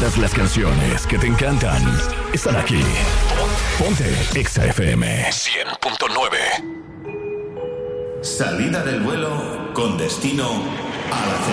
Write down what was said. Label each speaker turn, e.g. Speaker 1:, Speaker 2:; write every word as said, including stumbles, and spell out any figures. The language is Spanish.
Speaker 1: Todas las canciones que te encantan están aquí. Ponte Exa F M cien punto nueve.
Speaker 2: Salida del vuelo con destino a la